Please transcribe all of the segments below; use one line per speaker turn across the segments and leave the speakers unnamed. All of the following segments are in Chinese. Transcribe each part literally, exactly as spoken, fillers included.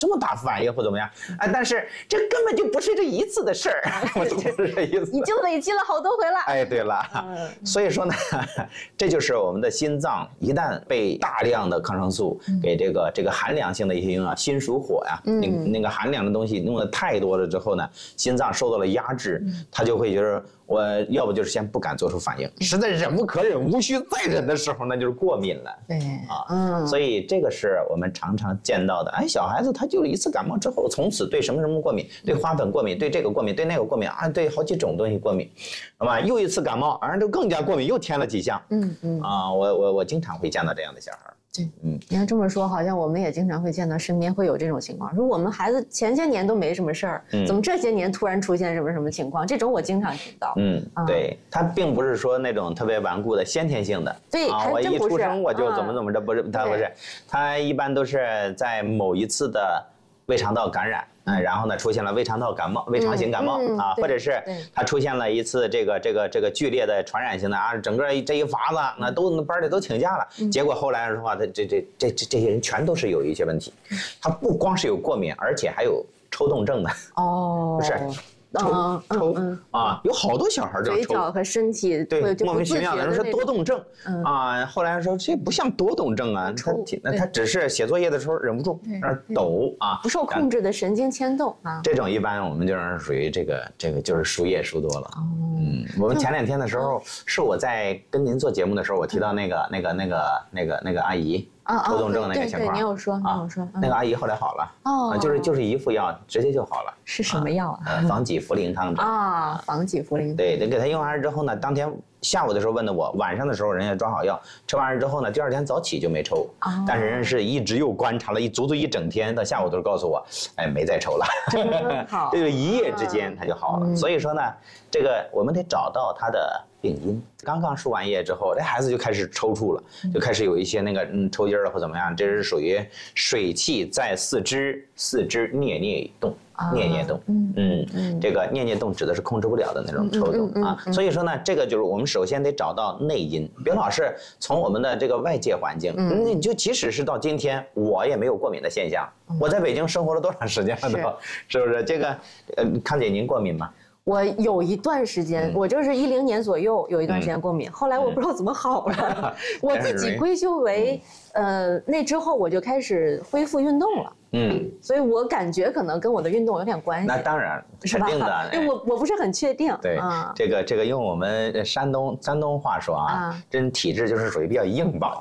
这么大反应或怎么样？哎，但是这根本就不是这一次的事儿，我都不是这意思。
已经累积了好多回了。
哎，对了，所以说呢，这就是我们的心脏一旦被大量的抗生素给这个这个寒凉性的一些营养，心属火呀，那那个寒凉的东西弄得太多了之后呢，心脏受到了压制，它就会觉得我要不就是先不敢做出反应，实在忍无可忍、无需再忍的时候，那就是过敏了。
对
啊，嗯，所以这个是我们常常见到的。哎，小孩子他就一次感冒之后，从此对什么什么过敏，对花粉过敏，对这个过敏，对那个过敏啊，对好几种东西过敏，好吧？又一次感冒，反正就更加过敏，又添了几项。嗯嗯啊，我我我经常会见到这样的小孩。
对，嗯，你要这么说，好像我们也经常会见到身边会有这种情况。说我们孩子前些年都没什么事儿，嗯、怎么这些年突然出现什么什么情况？这种我经常听到。
嗯，啊、对，他并不是说那种特别顽固的先天性的。
对，
啊，我一出生我就怎么怎么着，不是，他不是，他一般都是在某一次的胃肠道感染。嗯，然后呢，出现了胃肠道感冒、胃肠型感冒、嗯、啊，或者是它出现了一次这个这个这个剧烈的传染性的啊，整个这一法子那都班里都请假了，嗯、结果后来的话，他这这这这这些人全都是有一些问题，他不光是有过敏，而且还有抽动症的哦，不是。抽抽啊，有好多小孩这样抽，
嘴角和身体
对莫名其妙的，人说多动症啊，后来说这不像多动症啊，他那他只是写作业的时候忍不住那抖啊，
不受控制的神经牵动啊，
这种一般我们就是属于这个这个就是输液输多了。嗯，我们前两天的时候是我在跟您做节目的时候，我提到那个那个那个那个那个阿姨。抽动症那个情况，
你有说，你有说，
那个阿姨后来好了，哦，就是就是一副药，直接就好了。
是什么药啊？
防己茯苓汤
啊，防己茯苓。
对，给他用完之后呢，当天下午的时候问的我，晚上的时候人家装好药，吃完之后呢，第二天早起就没抽，但是人是一直又观察了一足足一整天，到下午的时候告诉我，哎，没再抽了。
真好，
这个一夜之间他就好了。所以说呢，这个我们得找到他的病因。刚刚输完液之后，这孩子就开始抽搐了，就开始有一些那个嗯抽筋了或怎么样，这是属于水气在四肢四肢啮啮动，啮啮动，嗯嗯，这个啮啮动指的是控制不了的那种抽动啊。所以说呢，这个就是我们首先得找到内因，别老是从我们的这个外界环境，你就即使是到今天，我也没有过敏的现象，我在北京生活了多长时间了都，是不是？这个呃，康姐您过敏吗？
我有一段时间，我就是一零年左右有一段时间过敏，后来我不知道怎么好了，我自己归咎为，呃，那之后我就开始恢复运动了，嗯，所以我感觉可能跟我的运动有点关系。
那当然，肯定的，
因为我我不是很确定。
对，这个这个用我们山东山东话说啊，这体质就是属于比较硬吧，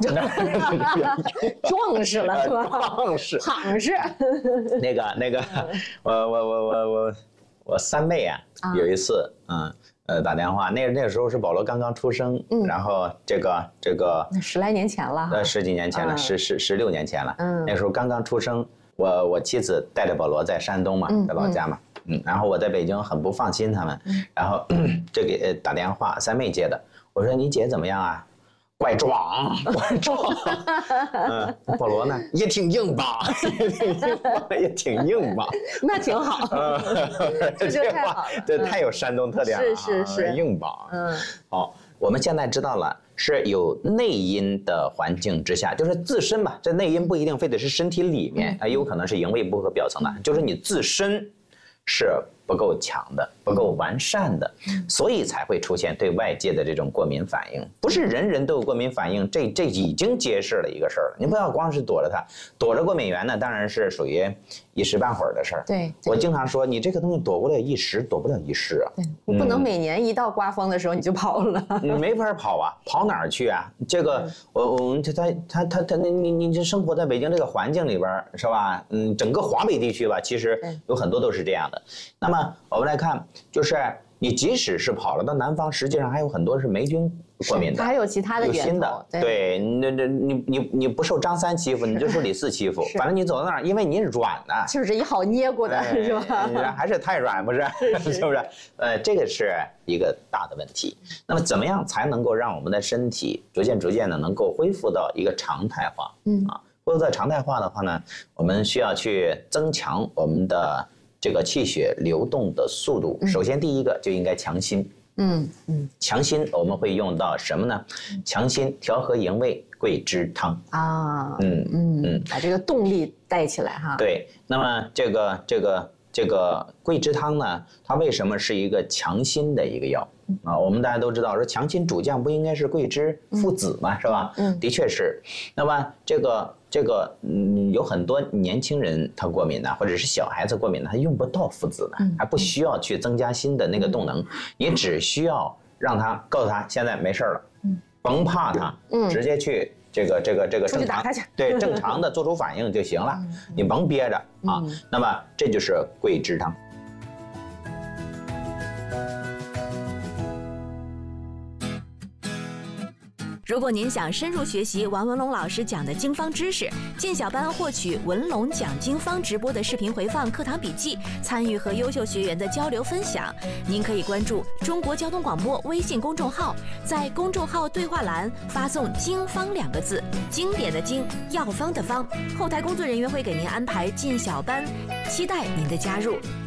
壮实了是吧？
壮实，
胖实。
那个那个，我我我我我。我三妹啊，有一次，嗯，呃，打电话，那那个时候是保罗刚刚出生，嗯，然后这个这个
十来年前了，
呃，十几年前了，十十十六年前了，嗯，那时候刚刚出生，我我妻子带着保罗在山东嘛，在老家嘛，嗯，然后我在北京很不放心他们，然后就给打电话，三妹接的，我说你姐怎么样啊？怪壮，怪壮，嗯，保罗呢也挺硬吧，也挺硬吧，也挺硬吧，
那挺好，这就太好了，
对，太有山东特点了，
是是是，
硬吧，嗯，好，我们现在知道了，是有内因的环境之下，就是自身吧，这内因不一定非得是身体里面，啊，有可能是营卫部和表层的，就是你自身是不够强的，不够完善的，所以才会出现对外界的这种过敏反应。不是人人都有过敏反应，这这已经揭示了一个事儿了。你不要光是躲着它，躲着过敏源呢，当然是属于一时半会儿的事儿。
对，
我经常说，你这个东西躲不了一时，躲不了一世啊。
对，你不能每年一到刮风的时候你就跑了，
你没法跑啊，跑哪儿去啊？这个我我们他他他他他你你你这生活在北京这个环境里边是吧？嗯，整个华北地区吧，其实有很多都是这样的。那么我们来看，就是你即使是跑了到南方，实际上还有很多是霉菌过敏的，
它还有其他的源头。
有新的，对，那那你你你不受张三欺负，你就受李四欺负，反正你走到那儿，因为你是软的，
就是一好捏过的，是吧？
你还是太软，不是？是不是？呃，这个是一个大的问题。那么怎么样才能够让我们的身体逐渐逐渐的能够恢复到一个常态化？嗯啊，恢复到常态化的话呢，我们需要去增强我们的这个气血流动的速度。首先第一个就应该强心。嗯嗯，强心我们会用到什么呢？强心调和营卫， 桂枝汤
啊。嗯嗯嗯，把这个动力带起来哈。
对，那么这个这个这个桂枝汤呢，它为什么是一个强心的一个药啊？我们大家都知道，说强心主将不应该是桂枝附子嘛，是吧？嗯，的确是。那么这个这个嗯，有很多年轻人他过敏呢，或者是小孩子过敏呢，他用不到附子的，还不需要去增加心的那个动能，你只需要让他告诉他现在没事了，甭怕他，直接去。这个这个这个正常，对正常的做出反应就行了，你甭憋着啊。那么这就是桂枝汤。
如果您想深入学习王文龙老师讲的经方知识，进小班获取文龙讲经方直播的视频回放、课堂笔记，参与和优秀学员的交流分享，您可以关注中国交通广播微信公众号，在公众号对话栏发送“经方”两个字，经典的经，药方的方，后台工作人员会给您安排进小班，期待您的加入。